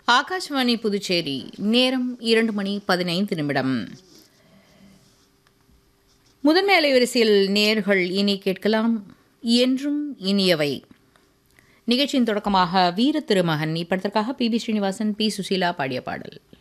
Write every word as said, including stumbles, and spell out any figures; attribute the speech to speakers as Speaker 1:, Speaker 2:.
Speaker 1: ஆகாஷ்வாணி புதுச்சேரி. நேரம் இரண்டு மணி பதினைந்து நிமிடம். முதன்மை அலைவரிசையில் நேர்கள் இனி கேட்கலாம் என்றும் இனியவை. நிகழ்ச்சியின் தொடக்கமாக வீர திருமகன் இப்படத்திற்காக B B Srinivasan, B Susheela பாடிய பாடல்.